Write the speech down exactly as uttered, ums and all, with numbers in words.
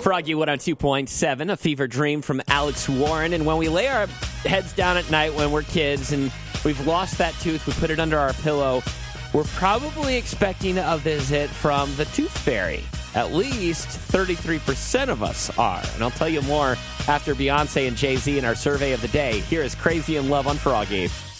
Froggy one oh two point seven, a fever dream from Alex Warren. And when we lay our heads down at night when we're kids and we've lost that tooth, we put it under our pillow, we're probably expecting a visit from the Tooth Fairy. At least thirty-three percent of us are. And I'll tell you more after Beyonce and Jay-Z in our survey of the day. Here is Crazy in Love on Froggy.